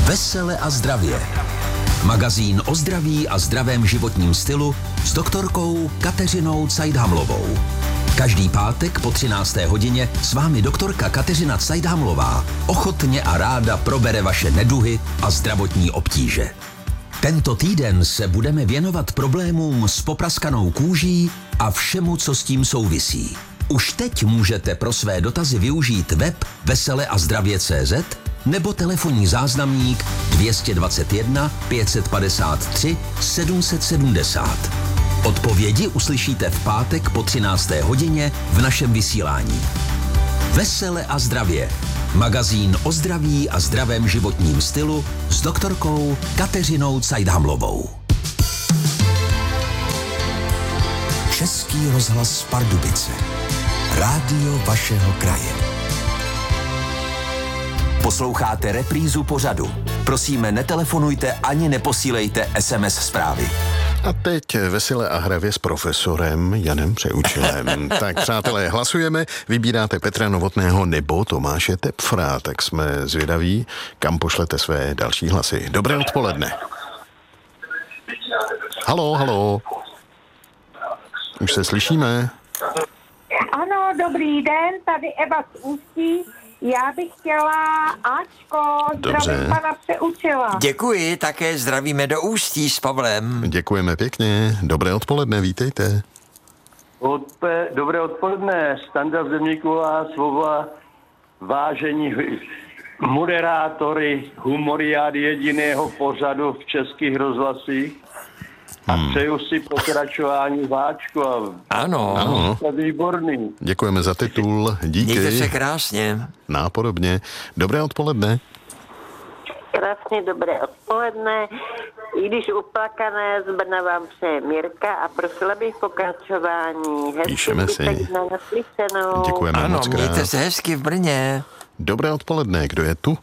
Vesele a zdravě. Magazín o zdraví a zdravém životním stylu s doktorkou Kateřinou Cajdhamlovou. Každý pátek po 13. hodině s vámi doktorka Kateřina Cajdhamlová ochotně a ráda probere vaše neduhy a zdravotní obtíže. Tento týden se budeme věnovat problémům s popraskanou kůží a všemu, co s tím souvisí. Už teď můžete pro své dotazy využít web veseleazdravě.cz nebo telefonní záznamník 221 553 770. Odpovědi uslyšíte v pátek po 13. hodině v našem vysílání. Vesele a zdravě. Magazín o zdraví a zdravém životním stylu s doktorkou Kateřinou Cajdhamlovou. Český rozhlas Pardubice. Rádio vašeho kraje. Posloucháte reprízu pořadu. Prosíme, netelefonujte ani neposílejte SMS zprávy. A teď vesele a hravě s profesorem Janem Přeučilem. Tak přátelé, hlasujeme, vybíráte Petra Novotného nebo Tomáše Tepfra, tak jsme zvědaví, kam pošlete své další hlasy. Dobré odpoledne. Halo. Už se slyšíme? Ano, dobrý den, tady Eva z Ústí. Já bych chtěla Ačko, zdravím pana Přeučila. Děkuji, také zdravíme do Ústí s Pavlem. Děkujeme pěkně, dobré odpoledne, vítejte. Dobré odpoledne, Standa Zemníková, Svoboda, vážení moderátory humoriády jediného pořadu v českých rozhlasích. A přeju si pokračování Váčku. Ano. Výborný. Děkujeme za titul, díky. Mějte se krásně. Nápodobně. Dobré odpoledne. Krásně dobré odpoledne. I když uplakané z Brna vám přeje Mirka a prosila bych pokračování. Píšeme si. Děkujeme ano, moc krát. mějte se hezky v Brně. Dobré odpoledne, kdo je tu?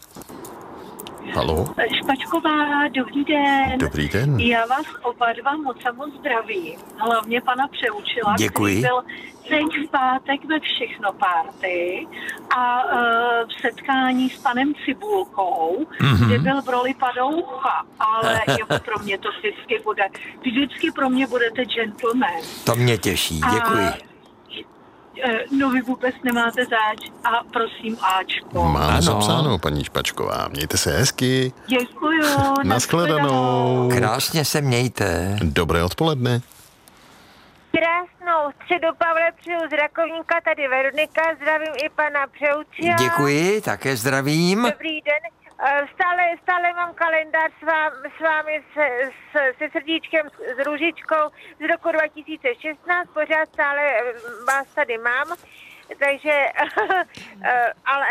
Halo? Špačková, dobrý den. Dobrý den. Já vás oba dva moc zdravím. Hlavně pana Přeučila, Děkuji. který byl teď v pátek ve Všechno Party a v setkání s panem Cibulkou, kde byl v roli Padoucha, ale jako pro mě to vždycky bude. Vždycky pro mě budete gentleman. To mě těší, děkuji. No vy vůbec nemáte zač a prosím Ačko. Máme zapsáno, paní Špačková. Mějte se hezky. Děkuju. Nashledanou. Krásně se mějte. Dobré odpoledne. Krásnou středu, Pavle, přeju z Rakovníka, tady Veronika, zdravím i pana Přeučila. Děkuji, také zdravím. Dobrý den. Stále mám kalendář s vámi se srdíčkem, s růžičkou z roku 2016, pořád stále vás tady mám, takže ale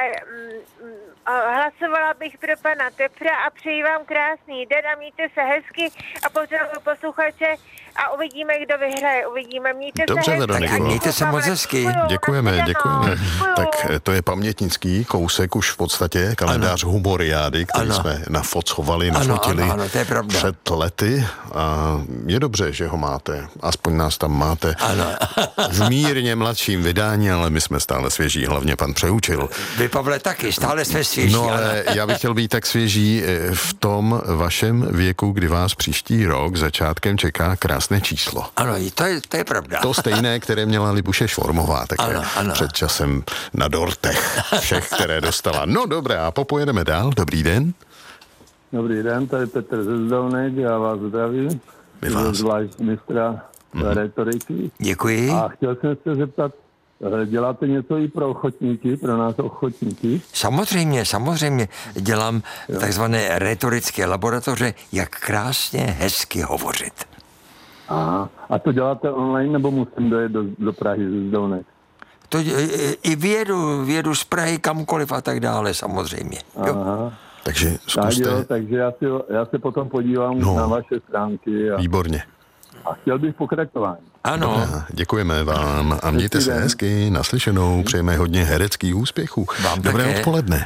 hlasovala bych pro pana Tepra a přeji vám krásný den a mějte se hezky a pozdravuji posluchače a uvidíme, kdo vyhraje. Mějte Dobře, se hezky. Veroniko. Mějte se moc hezky. Děkujeme. Tak to je pamětnický kousek už v podstatě, kalendář humoriády, který jsme nafochovali, nafotili to je pravda. před lety a je dobře, že ho máte. Aspoň nás tam máte v mírně mladším vydání, ale my jsme stále svěží, hlavně pan Přeučil. Vy, Pavle, taky, stále jsme svěží. No ale já bych chtěl být tak svěží v tom vašem věku, kdy vás příští rok začátkem čeká krásné číslo. Ano, to je pravda. To stejné, které měla Libuše Švormová také Ano. před časem na dortech všech, které dostala. No dobré, a popojedeme dál. Dobrý den. Dobrý den, tady Petr ze Zdolnek, já vás zdravím. My vás. Zvlášť mistra retoriky. Děkuji. A chtěl jsem se zeptat, děláte něco i pro ochotníky, pro nás ochotníky? Samozřejmě. Dělám takzvané retorické laboratoře, jak krásně, hezky hovořit. Aha. A to děláte online, nebo musím dojet do Prahy ze Zdolnek? To i vědu z Prahy kamkoliv a tak dále, samozřejmě. Aha. Takže zkuste. Takže já se potom podívám na vaše stránky. Výborně. A chtěl bych pokračování. Ano. Dobrá, děkujeme vám a mějte se hezky, naslyšenou, přejeme hodně hereckých úspěchů. Dobré odpoledne.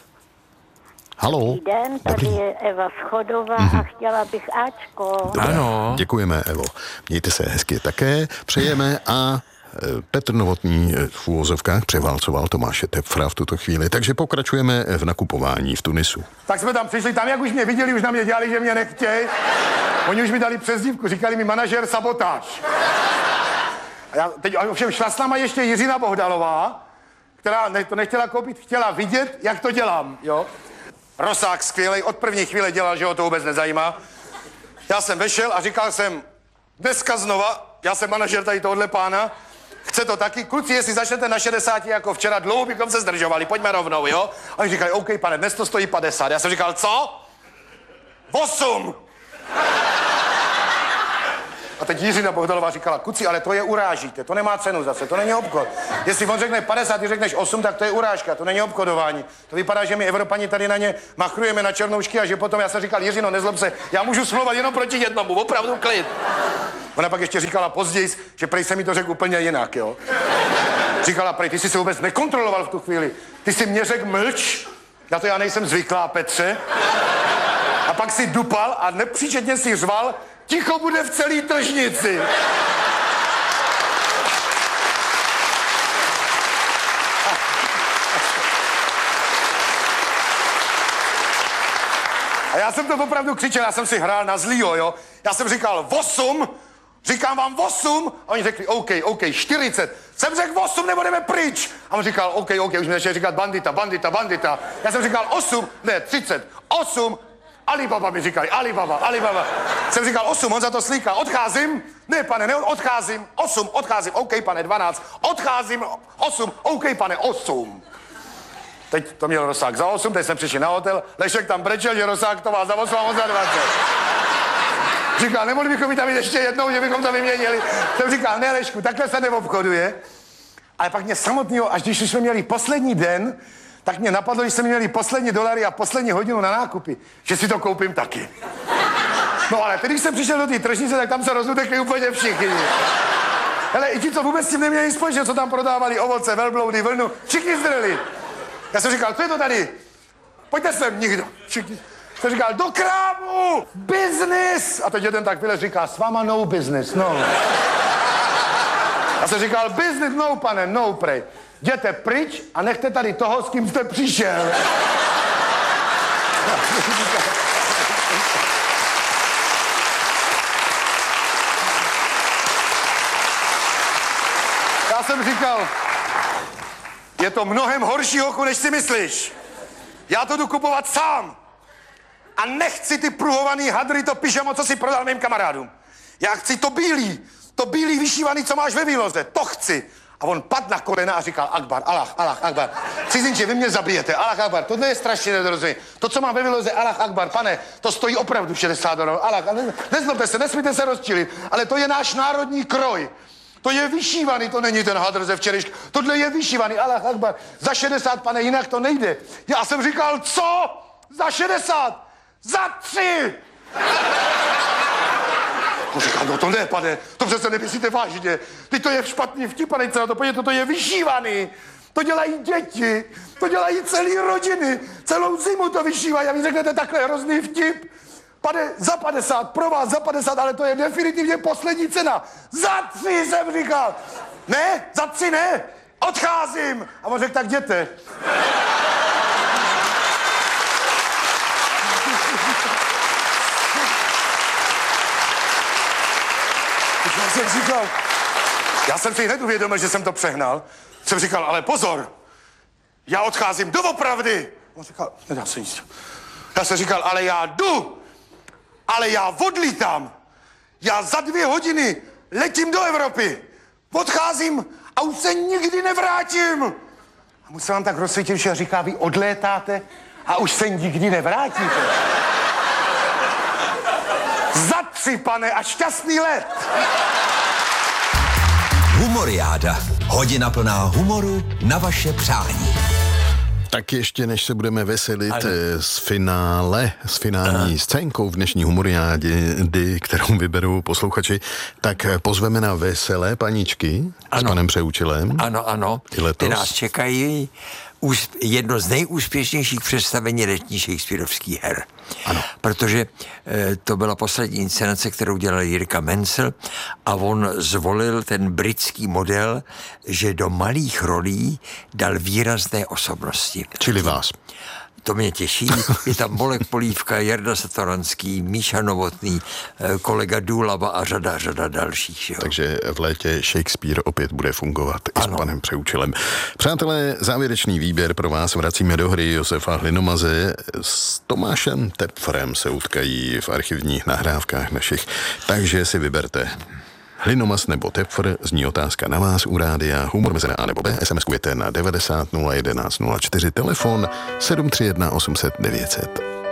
Halo. Dobrý den, tady je Eva Schodová a chtěla bych Ačko. Dobré. Ano. Děkujeme, Evo. Mějte se hezky také, přejeme a Petr Novotný v úvozovkách převálcoval Tomáše Tepfra v tuto chvíli, takže pokračujeme v nakupování v Tunisu. Tak jsme tam přišli, tam jak už mě viděli, už na mě dělali, že mě nechtějí. Oni už mi dali přezdívku, říkali mi manažer sabotáž. A já teď ovšem šla s náma ještě Jiřina Bohdalová, která to nechtěla koupit, chtěla vidět, jak to dělám, jo. Rosák skvělej, od první chvíle dělal, že ho to vůbec nezajímá. Já jsem vešel a říkal jsem, dneska znova, já jsem manažer tady tohohle pána, chce to taky, kluci, jestli začnete na 60 jako včera, dlouho bychom se zdržovali, pojďme rovnou, jo. A oni říkali, OK, pane, dnes to stojí 50. Já jsem říkal, co? 8! A teď Jiřina Bohdalová říkala, kuci, ale to je urážíte, to nemá cenu zase, to není obchod. Jestli on řekne 50, ty řekneš 8, tak to je urážka, to není obchodování. To vypadá, že my Evropani tady na ně machrujeme na černoušky a že potom já jsem říkal, Jiřino, nezlob se, já můžu smlouvat jenom proti jednomu, opravdu klid. Ona pak ještě říkala později, že prej se mi to řekl úplně jinak, jo. Říkala, prej, ty jsi se vůbec nekontroloval v tu chvíli. Ty jsi mě řekl mlč, na to já nejsem zvyklá, Petře. A pak si dupal a nepříčetně si řval, ticho bude v celý tržnici. A já jsem to opravdu křičel, já jsem si hrál na zlýho, jo. Já jsem říkal 8, říkám vám 8, a oni řekli OK, 40. Jsem řekl 8, nebo jdeme pryč. A on říkal OK, už mi začali říkat bandita. Já jsem říkal 8, ne, 30, 8, Alibaba mi říkali, Alibaba. Jsem říkal 8, on za to slíkal, odcházím. Ne, pane, ne, odcházím. 8, odcházím, OK, pane, 12. Odcházím, 8, OK, pane, 8. Teď to měl Rosák za 8, teď jsme přišli na hotel, Lešek tam brečel, že Rosák to má za 8 a on za 20. Říkal, nemohli bychom tam jít ještě jednou, že bychom to vyměnili. Jsem říkal, ne, Lešku, takhle se neobchoduje. Ale pak mě samotného, až když jsme měli poslední den, tak mě napadlo, když jsme měli poslední dolary a poslední hodinu na nákupy, že si to koupím taky. No ale teď, když jsem přišel do té tržnice, tak tam se rozutekli úplně všichni. Hele, i ti, co vůbec s tím neměli společně, co tam prodávali ovoce, velbloudy, vlnu, všichni zdrli. Já jsem říkal, co je to tady? Pojďte sem, nikdo. Všichni. Jsem říkal, do krámu, business. A teď jeden tak vylez říká, s váma no business, no. Já jsem říkal, business, no pane, no prej. Jděte pryč a nechte tady toho, s kým jste přišel. Já jsem říkal, je to mnohem horší, hochu, než si myslíš. Já to jdu kupovat sám. A nechci ty pruhovaný hadry, to pyžamo, co si prodal mým kamarádům. Já chci to bílý vyšívaný, co máš ve výloze, to chci. A on padl na kolena a říkal, Akbar, Allah Akbar. Cizinče, vy mě zabijete, Allah Akbar, tohle je strašně nedorozumění. To, co mám ve výloze, Allah Akbar, pane, to stojí opravdu $60. Allah, nezlobte se, nesmíte se rozčilit, ale to je náš národní kroj. To je vyšívaný, to není ten hadr ze včerejška. Tohle je vyšívaný, Allah Akbar, za 60, pane, jinak to nejde. Já jsem říkal, co? Za 60? Za 3! On říkal, no to ne, pane, to přece nemyslíte vážně. Teď to je špatný vtip, pane, co na to pojďte, to je vyšívaný. To dělají děti, to dělají celý rodiny, celou zimu to vyšívají a vy řeknete takhle hrozný vtip. Pane, za 50, pro vás za 50, ale to je definitivně poslední cena. Za 3 jsem říkal. Ne, za 3 ne, odcházím. A on řekl, tak jděte. Já jsem si hned uvědomil, že jsem to přehnal. Jsem říkal, ale pozor, já odcházím doopravdy. On říkal, nedá se nic. Já jsem říkal, ale já jdu, ale já odlítám. Já za 2 hodiny letím do Evropy. Odcházím a už se nikdy nevrátím. A musel vám tak rozsvítit, že říká, vy odlétáte a už se nikdy nevrátíte. Za 3, pane, a šťastný let. Humoriáda. Hodina plná humoru na vaše přání. Tak ještě než se budeme veselit s finální scénkou v dnešní humoriádě, kterou vyberou posluchači, tak pozveme na veselé paničky s panem Přeučilem. Ano. Ty nás čekají. jedno z nejúspěšnějších představení letních Shakespearovských her. Ano. Protože to byla poslední inscenace, kterou dělal Jirka Mencel a on zvolil ten britský model, že do malých rolí dal výrazné osobnosti. Čili vás. To mě těší. Je tam Bolek Polívka, Jarda Satoranský, Míša Novotný, kolega Důlava a řada dalších. Jo. Takže v létě Shakespeare opět bude fungovat i s panem Přeučilem. Přátelé, závěrečný výběr pro vás. Vracíme do hry Josefa Hlinomaze. S Tomášem Tepfrem se utkají v archivních nahrávkách našich. Takže si vyberte. Hlinomaz nebo Tepfr, zní otázka na vás u rádia, humor mezera A nebo B, SMS-kujete na 90 011 04, telefon 731 800 900.